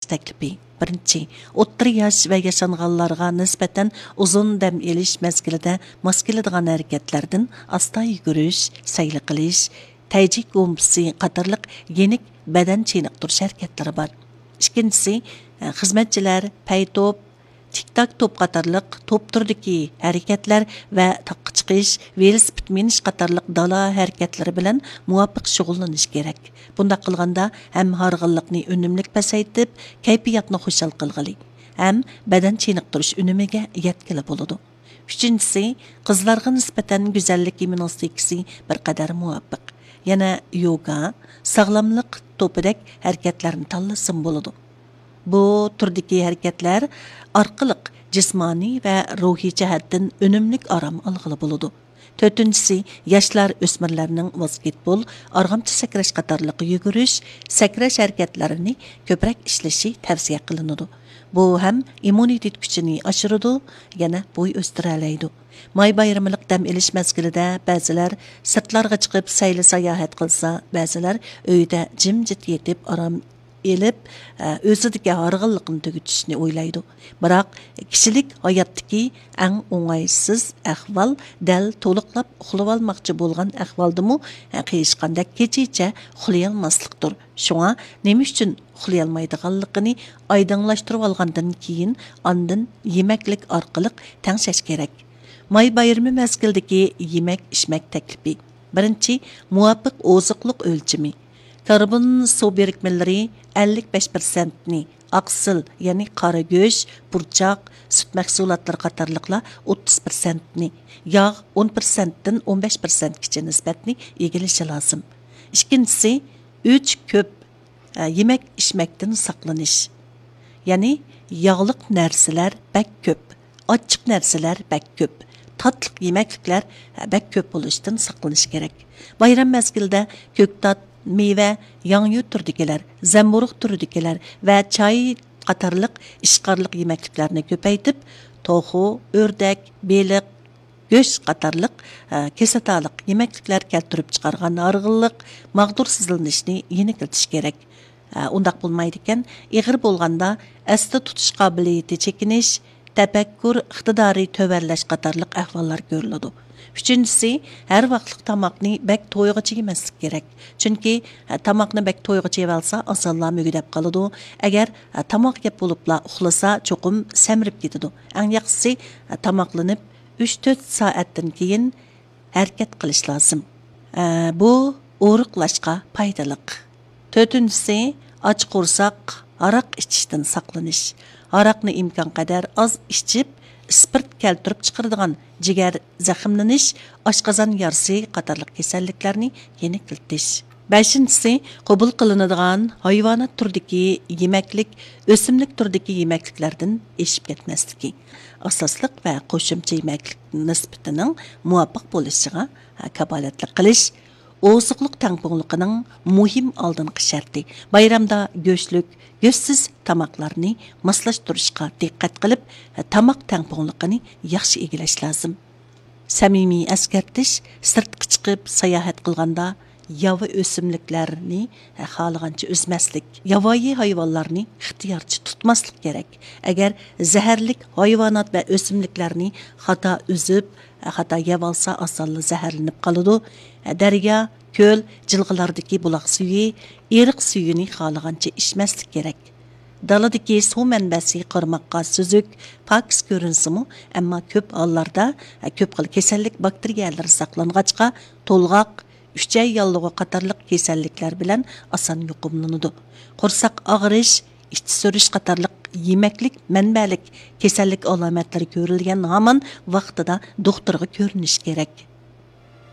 taklifi. Birinchi, o'rta yosh va yashanganlarga nisbatan uzun dam olish mezgilida mos keladigan harakatlardan asta yugurish, sayli qilish, tayjik go'mbisi qatorliq yenik badan chiniqtirish harakatlari bor. Ikkinchisi, xizmatchilar paytop, tik-tak top qatorliq top turdagi harakatlar va taqqa chiqish, velosiped minish qatorliq dala harakatlari bilan muvofiq shug'ullanish kerak. Bunda qilganda ham harg'inlikni unumlik pasaytib, kayfiyatni xushal qilg'ili, ham badan chiniqtirish unumiga yetkili bo'ladi. Uchinchisi, qizlarga nisbatan go'zallik gimnastikasi bir qadar muvofiq. Yana yoga, sog'lomlik to'pidek harakatlarni tanlasam bo'ladi. Bu turdagi harakatlar orqali jismoniy va ruhiy jihatdan unumlik orom olg'ili bo'ladi. To'rtinchisi, yoshlar o'smirlarning basketbol, arg'amchi sakrash qatorliq yugurish, sakrash harakatlarini ko'proq ishlashi tavsiya qilinadi. Bu ham immunitet kuchini oshiradi, yana bo'y o'stiralaydi. May bayramilik dam olish mezgilida ba'zilar sirtlarga chiqib sayli sayohat qilsa, ba'zilar uyda jimjit yetib orom elib o'zidagi harg'inlikni tugutishni o'ylaydi. Biroq kishilik hayotdagi eng o'ng'aysiz ahvol dal to'liqlab uxlab olmoqchi bo'lgan ahvoldimi hech qanday kechicha uxlay olmaslikdir. Shunga nima uchun uxlay olmaydiganligini oydinlashtirib olgandan keyin ondan yemaklik orqali tangshash kerak. May bayrami mezgildagi yemak ishmak taklifi. Birinchi, muvofiq oziqliq o'lchami. Karbon su birikmeleri 55%ni, aqsil, yani qara go'sht, burchaq, süt mahsulotlar qatorliqlar 30%ni, yağ 10%dan 15%gacha nisbatni egilishi lozim. Ikkinchisi, 3 ko'p yemek içmekten saqlanish. Yani yağliq narsalar bak ko'p, ochiq narsalar bak ko'p, tatliq yemekliklar bak ko'p bo'lishdan saqlanish kerak. Bayram mezgilida ko'ktat, meyve, yangyu turdikiler, zamburuk turdikiler ve çay qatorliq ishqorliq yemekliklarni ko'paytib, to'xu, o'rdak, beliq, go'sht qatorliq kesataliq yemekliklar keltirib chiqargan arg'inliq, mag'dursizlanishni yenikiltish kerak. Undaq bo'lmaydi ekan, ig'ir bo'lganda asli tutish qobiliyati chekinish, tafakkur, iqtidori töverlash qatorliq ahvollar ko'riladi. Üçüncüsü, her vaqtliq tamoqni bak to'yg'icha yemaslik kerak. Chunki tamoqni bak to'yg'icha yeb olsa, osonlar mugidab qoladi. Agar tamoq yeb bo'libla uxlasa, cho'qim samirib ketadi. Eng yaxshisi tamoqlanib 3-4 soatdan keyin harakat qilish lozim. Bu o'riqlashga foydali. To'rtinchisi, och qo'rsoq aroq ichishdan saqlanish. Aroqni imkon qadar oz ichib, spirt keltirib chiqaradigan jigar zaximlanish, oshqozon yarasi qatorliq kasalliklarni yenikiltish. 5-si, qabul qilinadigan hayvonot turdagi yemaklik, o'simlik turdagi yemekliklardan eshib ketmasligi. Asosliq va qo'shimcha yemaklik nisbatining muvofiq bo'lishiga kafolatlik qilish oziqliq tangpungligining muhim oldingi sharti. Bayramda go'shtlik, go'shtsiz tamoqlarni moslashtirishga diqqat qilib, tamoq tangpunligini yaxshi egilash lozim. Samimiy eskartish, sirtqa chiqib sayohat qilganda yava o'simliklarni xohlagancha o'smaslik, yavoyi hayvonlarni ixtiyorchi tutmaslik kerak. Agar zaharlik hayvonot va o'simliklarni xato o'zib, xato yeb olsa, osonla zaharlanib qoladi. Daryo, ko'l, jilg'ilardagi buloq suvi, eriq suyini xohlagancha ichmaslik kerak. Daladagi suv manbasi qirmoqqa suzuk, pokiz ko'rinsimi, ammo ko'p hollarda ko'p xil kasallik bakteriyalari saqlang'achqa to'lg'oq, uchay yollig'i qatorliq kasalliklar bilan oson yuqumlanadi. Qo'rsoq og'rish, ich so'rish qatorliq yemaklik manbalik kasallik alomatlari ko'rilgan hamon vaqtida doktorga ko'rinish kerak.